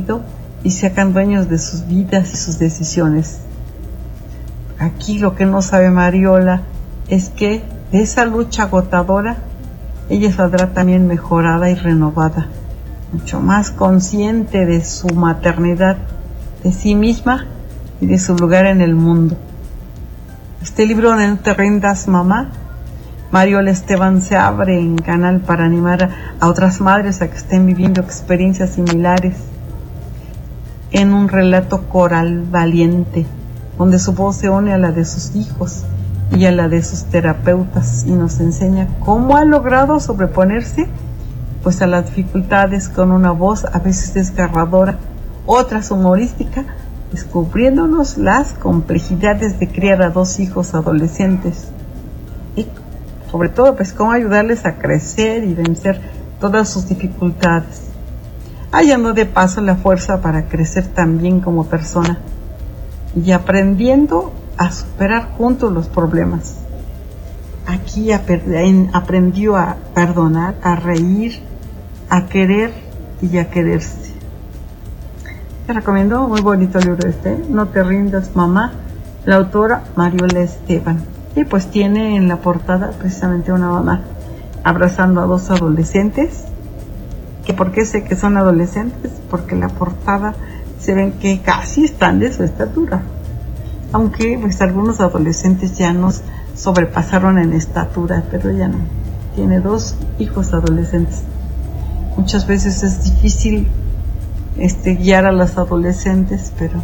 aprendido y se hagan dueños de sus vidas y sus decisiones. Aquí lo que no sabe Mariola es que de esa lucha agotadora ella saldrá también mejorada y renovada, mucho más consciente de su maternidad, de sí misma y de su lugar en el mundo. Este libro de No te rindas, mamá, Mariola Esteban se abre en canal para animar a otras madres a que estén viviendo experiencias similares en un relato coral valiente, donde su voz se une a la de sus hijos y a la de sus terapeutas y nos enseña cómo ha logrado sobreponerse pues a las dificultades con una voz a veces desgarradora, otras humorística, descubriéndonos las complejidades de criar a 2 hijos adolescentes y sobre todo pues cómo ayudarles a crecer y vencer todas sus dificultades, hallando de paso la fuerza para crecer también como persona y aprendiendo a superar juntos los problemas. Aquí aprendió a perdonar, a reír, a querer y a quererse. Te recomiendo, muy bonito el libro No te rindas, mamá, la autora Mariola Esteban. Y pues tiene en la portada precisamente una mamá abrazando a 2 adolescentes. ¿Que por qué sé que son adolescentes? Porque en la portada se ven que casi están de su estatura. Aunque pues algunos adolescentes ya nos sobrepasaron en estatura, pero ella no. Tiene 2 hijos adolescentes. Muchas veces es difícil guiar a las adolescentes, pero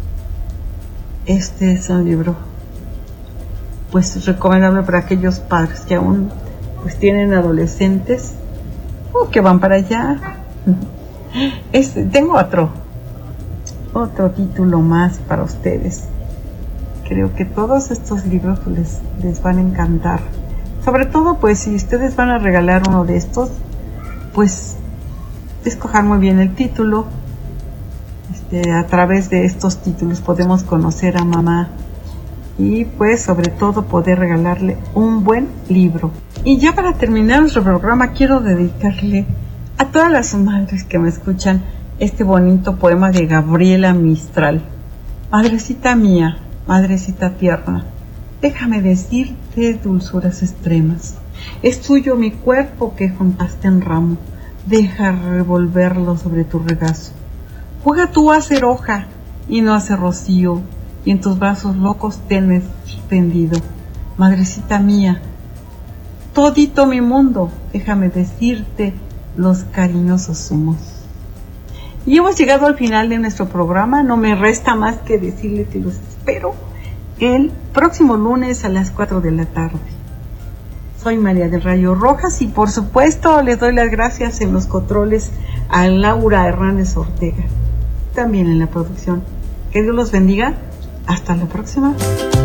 este es un libro pues recomendable para aquellos padres que aún pues tienen adolescentes o que van para allá. Tengo otro título más para ustedes. Creo que todos estos libros les van a encantar. Sobre todo, pues, si ustedes van a regalar uno de estos, pues, escojan muy bien el título. A través de estos títulos podemos conocer a mamá y, pues, sobre todo, poder regalarle un buen libro. Y ya para terminar nuestro programa, quiero dedicarle a todas las madres que me escuchan este bonito poema de Gabriela Mistral. Madrecita mía, madrecita tierna, déjame decirte dulzuras extremas. Es tuyo mi cuerpo que juntaste en ramo, deja revolverlo sobre tu regazo. Juega tú a ser hoja y no a ser rocío, y en tus brazos locos tenme suspendido. Madrecita mía, todito mi mundo, déjame decirte los cariñosos zumos. Y hemos llegado al final de nuestro programa. No me resta más que decirles que los espero el próximo lunes a las 4 de la tarde. Soy María del Rayo Rojas y por supuesto les doy las gracias en los controles a Laura Hernández Ortega, también en la producción. Que Dios los bendiga. Hasta la próxima.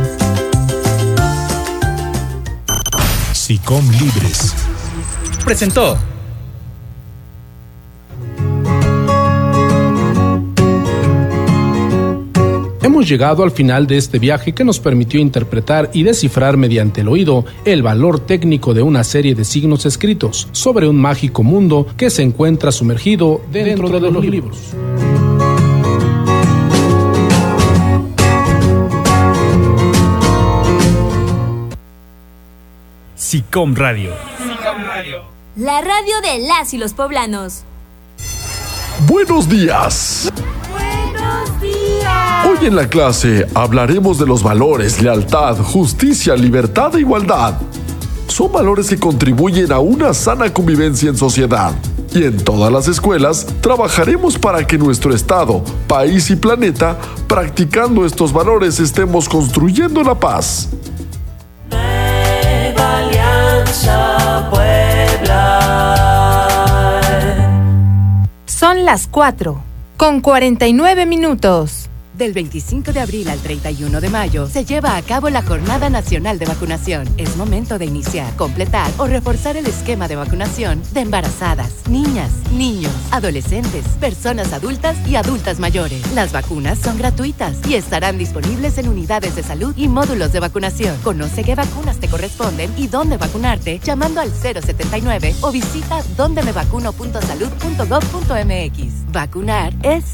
SICOM Libres presentó Hemos llegado al final de este viaje que nos permitió interpretar y descifrar mediante el oído el valor técnico de una serie de signos escritos sobre un mágico mundo que se encuentra sumergido dentro de los libros. SICOM Radio. La radio de las y los poblanos. Buenos días. Buenos días. Hoy en la clase hablaremos de los valores lealtad, justicia, libertad e igualdad. Son valores que contribuyen a una sana convivencia en sociedad. Y en todas las escuelas trabajaremos para que nuestro estado, país y planeta, practicando estos valores, estemos construyendo la paz. Son las 4:49. Del 25 de abril al 31 de mayo se lleva a cabo la Jornada Nacional de Vacunación. Es momento de iniciar, completar o reforzar el esquema de vacunación de embarazadas, niñas, niños, adolescentes, personas adultas y adultas mayores. Las vacunas son gratuitas y estarán disponibles en unidades de salud y módulos de vacunación. Conoce qué vacunas te corresponden y dónde vacunarte llamando al 079 o visita dondemevacuno.salud.gov.mx. Vacunar es